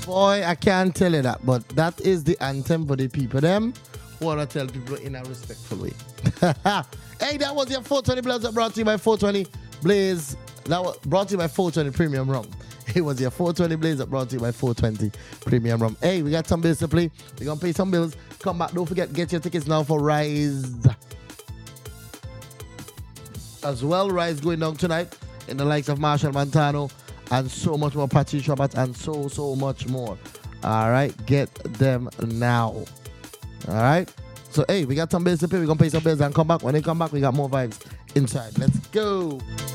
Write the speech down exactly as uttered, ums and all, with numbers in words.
Boy, I can't tell you that, but that is the anthem for the people them who want to tell people in a respectful way. Hey, that was your four twenty Blaze that brought to you by four twenty Blaze. That was brought to you by four twenty Premium Rum. It was your four twenty Blaze that brought to you by four twenty Premium Rum. Hey, we got some bills to play. We're going to pay some bills. Come back. Don't forget, get your tickets now for Rise. As well, Rise going down tonight in the likes of Marshall Montano and so much more. Patrice Robert and so, so much more. All right, get them now. All right. So, hey, we got some bills to pay. We're going to pay some bills and come back. When they come back, we got more vibes inside. Let's go.